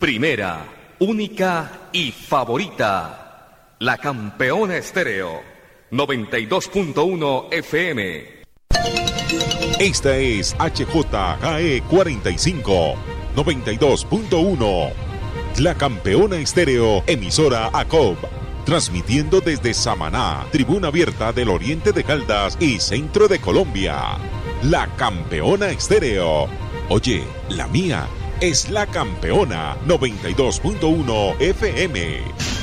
Primera, única y favorita. La Campeona Estéreo. 92.1 FM. Esta es HJKE 45, 92.1. La Campeona Estéreo, emisora ACOB. Transmitiendo desde Samaná, Tribuna Abierta del Oriente de Caldas y Centro de Colombia. La Campeona Estéreo. Oye, la mía es La Campeona 92.1 FM.